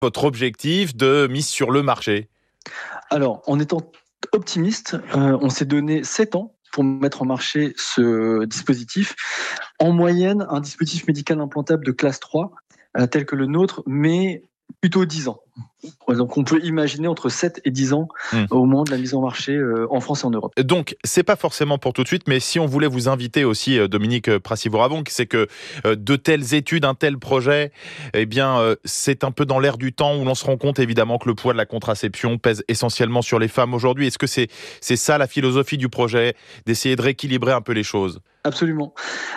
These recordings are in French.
votre objectif de mise sur le marché ? Alors, en étant optimiste, on s'est donné 7 ans pour mettre en marché ce dispositif. En moyenne, un dispositif médical implantable de classe 3, tel que le nôtre, mais plutôt 10 ans. Donc on peut imaginer entre 7 et 10 ans au moment de la mise en marché en France et en Europe. Donc, c'est pas forcément pour tout de suite, mais si on voulait vous inviter aussi, Dominique Prassivoravong, c'est que de telles études, un tel projet, eh bien, c'est un peu dans l'air du temps où l'on se rend compte évidemment que le poids de la contraception pèse essentiellement sur les femmes aujourd'hui. Est-ce que c'est ça la philosophie du projet, d'essayer de rééquilibrer un peu les choses ? Absolument,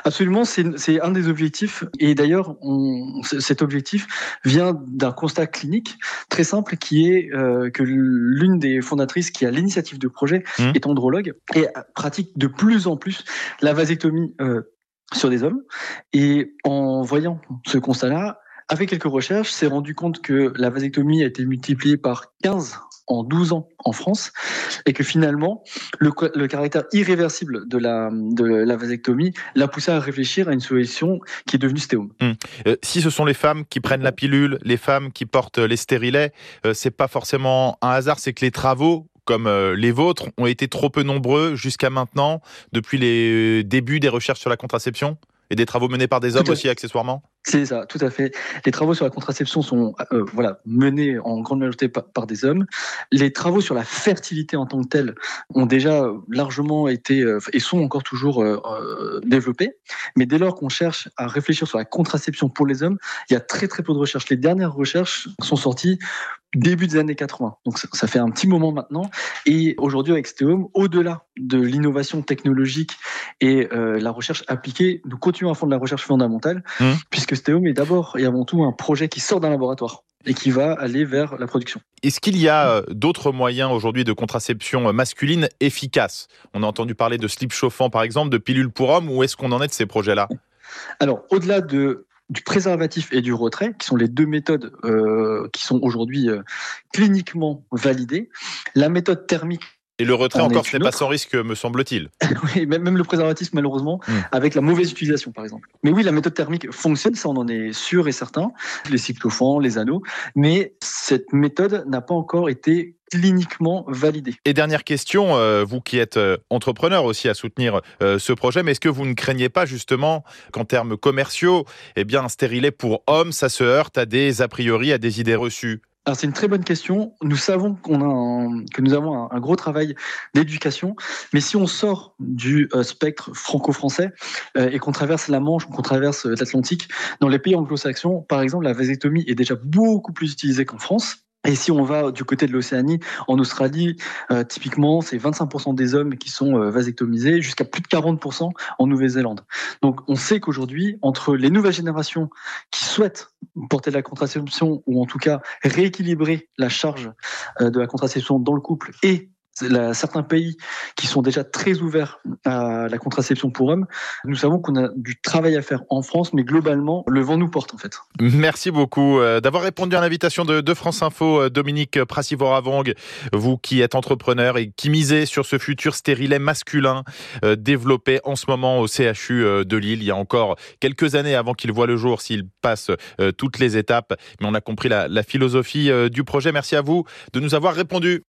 c'est un des objectifs. Et d'ailleurs, cet objectif vient d'un constat clinique très simple qui est que l'une des fondatrices qui a l'initiative du projet est andrologue et pratique de plus en plus la vasectomie sur des hommes. Et en voyant ce constat-là, avec quelques recherches, s'est rendu compte que la vasectomie a été multipliée par 15 en 12 ans en France, et que finalement, le caractère irréversible de la vasectomie l'a poussé à réfléchir à une solution qui est devenue Stéome. Si ce sont les femmes qui prennent la pilule, les femmes qui portent les stérilets, c'est pas forcément un hasard, c'est que les travaux comme les vôtres ont été trop peu nombreux jusqu'à maintenant, depuis les débuts des recherches sur la contraception ? Et des travaux menés par des hommes aussi, accessoirement ? C'est ça, tout à fait. Les travaux sur la contraception sont menés en grande majorité par des hommes. Les travaux sur la fertilité en tant que telle ont déjà largement été et sont encore toujours développés. Mais dès lors qu'on cherche à réfléchir sur la contraception pour les hommes, il y a très très peu de recherches. Les dernières recherches sont sorties début des années 80. Donc ça fait un petit moment maintenant. Et aujourd'hui, avec Stéome, au-delà de l'innovation technologique et la recherche appliquée, nous continuons à fond de la recherche fondamentale, puisque Stéome est d'abord et avant tout un projet qui sort d'un laboratoire et qui va aller vers la production. Est-ce qu'il y a d'autres moyens aujourd'hui de contraception masculine efficaces ? On a entendu parler de slip chauffant par exemple, de pilules pour hommes. Où est-ce qu'on en est de ces projets-là ? Alors, au-delà du préservatif et du retrait, qui sont les deux méthodes qui sont aujourd'hui cliniquement validées, la méthode thermique. Et le retrait encore, ce n'est pas sans risque, me semble-t-il. Oui, même le préservatif, malheureusement, avec la mauvaise utilisation, par exemple. Mais oui, la méthode thermique fonctionne, ça on en est sûr et certain, les cyclophans, les anneaux, mais cette méthode n'a pas encore été cliniquement validée. Et dernière question, vous qui êtes entrepreneur aussi à soutenir ce projet, mais est-ce que vous ne craignez pas justement qu'en termes commerciaux, eh bien, un stérilet pour hommes, ça se heurte à des a priori, à des idées reçues ? Alors c'est une très bonne question. Nous savons que nous avons un gros travail d'éducation, mais si on sort du spectre franco-français et qu'on traverse la Manche, qu'on traverse l'Atlantique, dans les pays anglo-saxons, par exemple, la vasectomie est déjà beaucoup plus utilisée qu'en France. Et si on va du côté de l'Océanie, en Australie, typiquement, c'est 25% des hommes qui sont vasectomisés, jusqu'à plus de 40% en Nouvelle-Zélande. Donc, on sait qu'aujourd'hui, entre les nouvelles générations qui souhaitent porter de la contraception, ou en tout cas rééquilibrer la charge de la contraception dans le couple, et certains pays qui sont déjà très ouverts à la contraception pour hommes, nous savons qu'on a du travail à faire en France, mais globalement, le vent nous porte en fait. Merci beaucoup d'avoir répondu à l'invitation de France Info, Dominique Prassivoravong, vous qui êtes entrepreneur et qui misez sur ce futur stérilet masculin développé en ce moment au CHU de Lille. Il y a encore quelques années avant qu'il voit le jour, s'il passe toutes les étapes, mais on a compris la philosophie du projet. Merci à vous de nous avoir répondu.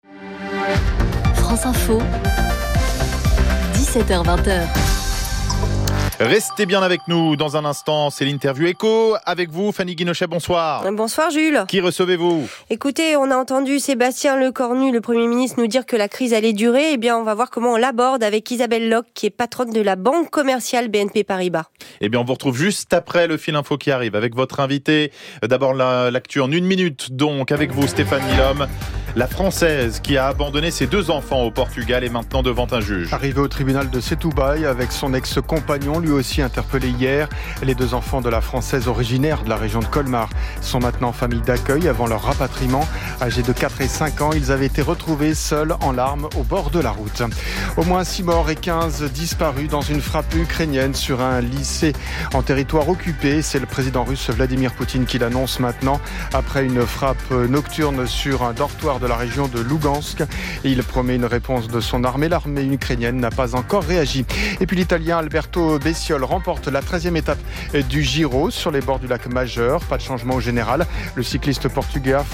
France Info, 17h-20h. Restez bien avec nous dans un instant, c'est l'interview écho avec vous, Fanny Guinochet, bonsoir. Bonsoir Jules. Qui recevez-vous ? Écoutez, on a entendu Sébastien Lecornu, le Premier ministre, nous dire que la crise allait durer. Eh bien, on va voir comment on l'aborde avec Isabelle Locke, qui est patronne de la banque commerciale BNP Paribas. Eh bien, on vous retrouve juste après le fil info qui arrive avec votre invité. D'abord, l'actu en 1 minute, donc, avec vous, Stéphane Milhomme. La Française qui a abandonné ses 2 enfants au Portugal est maintenant devant un juge. Arrivée au tribunal de Setúbal avec son ex-compagnon, lui aussi interpellé hier. Les 2 enfants de la Française originaire de la région de Colmar sont maintenant en famille d'accueil avant leur rapatriement. Âgés de 4 et 5 ans, ils avaient été retrouvés seuls en larmes au bord de la route. Au moins 6 morts et 15 disparus dans une frappe ukrainienne sur un lycée en territoire occupé. C'est le président russe Vladimir Poutine qui l'annonce maintenant après une frappe nocturne sur un dortoir de la région de Lugansk. Et il promet une réponse de son armée. L'armée ukrainienne n'a pas encore réagi. Et puis l'Italien Alberto Bessiol remporte la 13e étape du Giro sur les bords du lac Majeur. Pas de changement au général. Le cycliste portugais